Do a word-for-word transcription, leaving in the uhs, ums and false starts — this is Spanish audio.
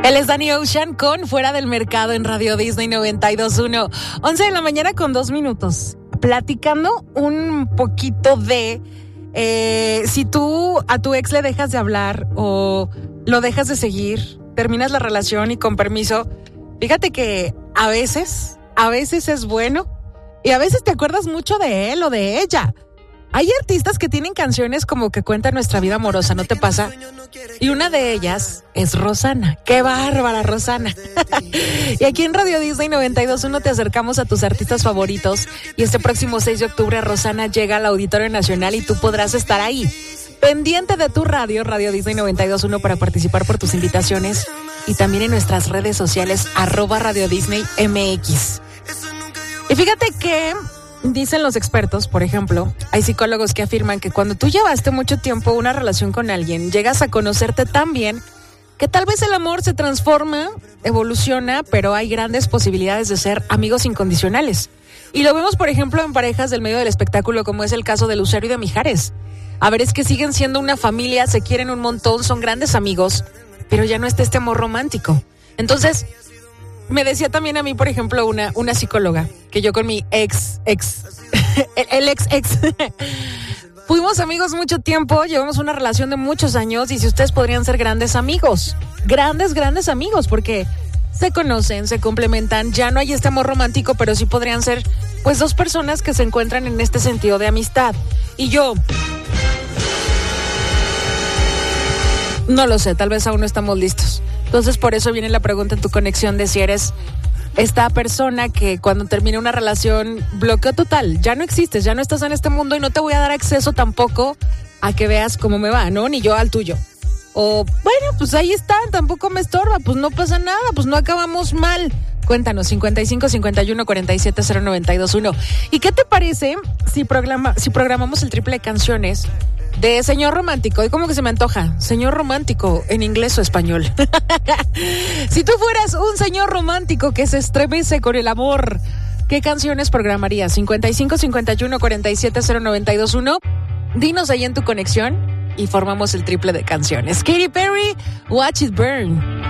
Él es Danny Ocean con Fuera del Mercado en Radio Disney noventa y dos punto uno. once de la mañana con dos minutos. Platicando un poquito de eh, si tú a tu ex le dejas de hablar o lo dejas de seguir, terminas la relación y con permiso, fíjate que a veces, a veces es bueno y a veces te acuerdas mucho de él o de ella. Hay artistas que tienen canciones como que cuentan nuestra vida amorosa, ¿no te pasa? Y una de ellas es Rosana. ¡Qué bárbara, Rosana! Y aquí en Radio Disney noventa y dos punto uno te acercamos a tus artistas favoritos. Y este próximo seis de octubre Rosana llega al Auditorio Nacional y tú podrás estar ahí. Pendiente de tu radio, Radio Disney noventa y dos punto uno para participar por tus invitaciones. Y también en nuestras redes sociales, arroba Radio Disney M X. Y fíjate que dicen los expertos, por ejemplo, hay psicólogos que afirman que cuando tú llevaste mucho tiempo una relación con alguien, llegas a conocerte tan bien que tal vez el amor se transforma, evoluciona, pero hay grandes posibilidades de ser amigos incondicionales. Y lo vemos, por ejemplo, en parejas del medio del espectáculo, como es el caso de Lucero y de Mijares. A ver, es que siguen siendo una familia, se quieren un montón, son grandes amigos, pero ya no está este amor romántico. Entonces, me decía también a mí, por ejemplo, una, una psicóloga, que yo con mi ex, ex, el, el ex, ex, fuimos amigos mucho tiempo, llevamos una relación de muchos años y si ustedes podrían ser grandes amigos, grandes, grandes amigos, porque se conocen, se complementan, ya no hay este amor romántico, pero sí podrían ser, pues, dos personas que se encuentran en este sentido de amistad. Y yo, no lo sé, tal vez aún no estamos listos. Entonces, por eso viene la pregunta en tu conexión de si eres esta persona que cuando termina una relación, bloqueo total, ya no existes, ya no estás en este mundo y no te voy a dar acceso tampoco a que veas cómo me va, ¿no? Ni yo al tuyo. O, bueno, pues ahí están, tampoco me estorba, pues no pasa nada, pues no acabamos mal. Cuéntanos, cincuenta y cinco, cincuenta y uno, cuarenta y siete, cero noventa y dos punto uno. ¿Y qué te parece si, programa, si programamos el triple de canciones de Señor Romántico? Y como que se me antoja, Señor Romántico, en inglés o español. Si tú fueras un señor romántico que se estremece con el amor, ¿qué canciones programarías? cincuenta y cinco, cincuenta y uno, cuarenta y siete, cero noventa y dos punto uno. Dinos ahí en tu conexión y formamos el triple de canciones. Katy Perry, Watch It Burn.